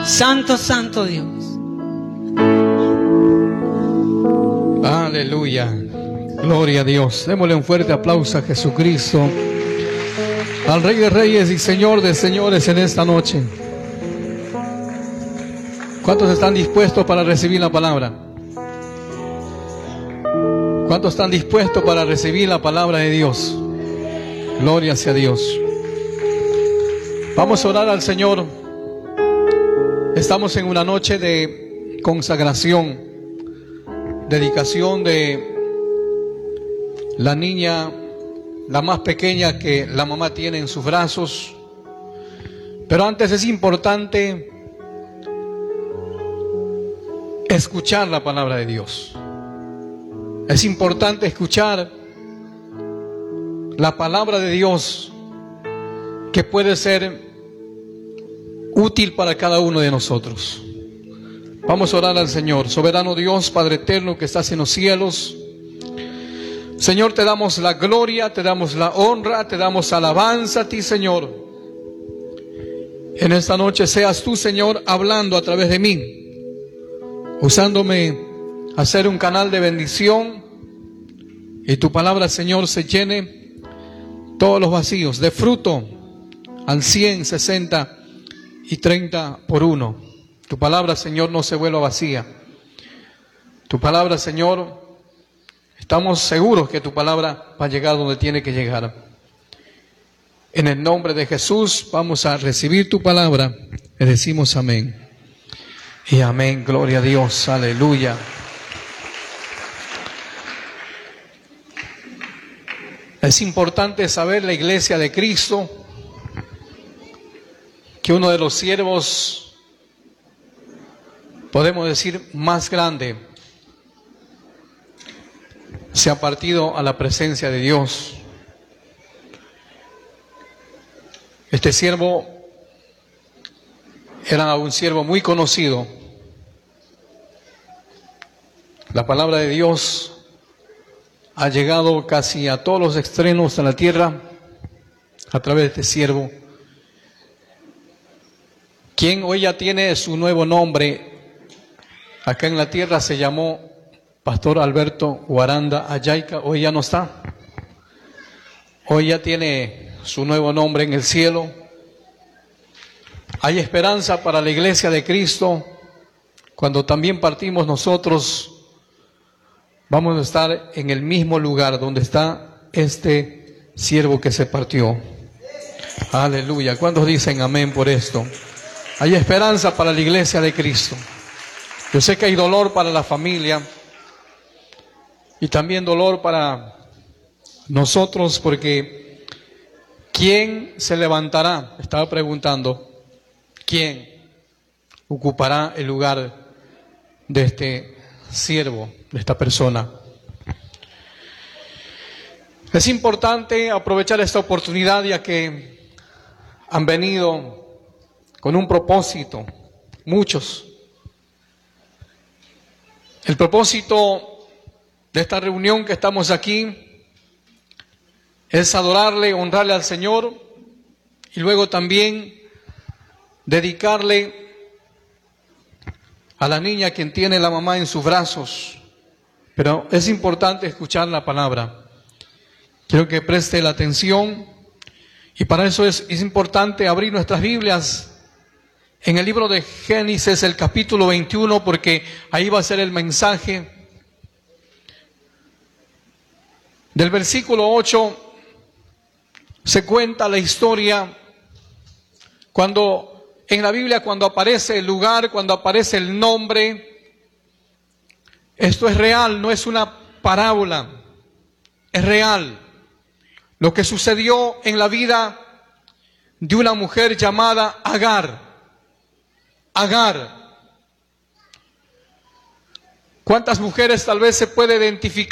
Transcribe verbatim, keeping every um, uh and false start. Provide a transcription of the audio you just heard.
Santo, santo Dios. Aleluya. Gloria a Dios. Démosle un fuerte aplauso a Jesucristo, al Rey de Reyes y Señor de Señores en esta noche. ¿Cuántos están dispuestos para recibir la palabra? ¿Cuántos están dispuestos para recibir la palabra de Dios? Gloria sea Dios. Vamos a orar al Señor. Estamos en una noche de consagración, dedicación de la niña, la más pequeña que la mamá tiene en sus brazos. Pero antes es importante escuchar la palabra de Dios. Es importante escuchar la palabra de Dios, que puede ser útil para cada uno de nosotros. Vamos a orar al Señor. Soberano Dios, Padre eterno que estás en los cielos, Señor, te damos la gloria, te damos la honra, te damos alabanza a ti, Señor. En esta noche seas tú, Señor, hablando a través de mí, usándome a ser un canal de bendición, y tu palabra, Señor, se llene todos los vacíos de fruto al cien, sesenta y treinta por uno. Tu palabra, Señor, no se vuelva vacía. Tu palabra, Señor, estamos seguros que tu palabra va a llegar donde tiene que llegar. En el nombre de Jesús vamos a recibir tu palabra. Le decimos amén y amén. Gloria a Dios, aleluya. Es importante saber, la iglesia de Cristo, que uno de los siervos, podemos decir más grande, se ha partido a la presencia de Dios. Este siervo era un siervo muy conocido. La palabra de Dios ha llegado casi a todos los extremos de la tierra a través de este siervo, quien hoy ya tiene su nuevo nombre. Acá en la tierra se llamó Pastor Alberto Guaranda Ayayca. Hoy ya no está. Hoy ya tiene su nuevo nombre en el cielo. Hay esperanza para la iglesia de Cristo. Cuando también partimos nosotros, vamos a estar en el mismo lugar donde está este siervo que se partió. Aleluya. ¿Cuántos dicen amén por esto? Hay esperanza para la iglesia de Cristo. Yo sé que hay dolor para la familia y también dolor para nosotros, porque ¿quién se levantará? Estaba preguntando, ¿quién ocupará el lugar de este siervo, de esta persona? Es importante aprovechar esta oportunidad, ya que han venido con un propósito, muchos. El propósito de esta reunión que estamos aquí es adorarle, honrarle al Señor, y luego también dedicarle a la niña quien tiene la mamá en sus brazos. Pero es importante escuchar la palabra. Quiero que preste la atención, y para eso es, es importante abrir nuestras Biblias en el libro de Génesis, el capítulo veintiuno, porque ahí va a ser el mensaje. Del versículo ocho se cuenta la historia cuando en la Biblia, cuando aparece el lugar, cuando aparece el nombre. Esto es real, no es una parábola, es real. Lo que sucedió en la vida de una mujer llamada Agar. Agar. ¿Cuántas mujeres tal vez se puede identificar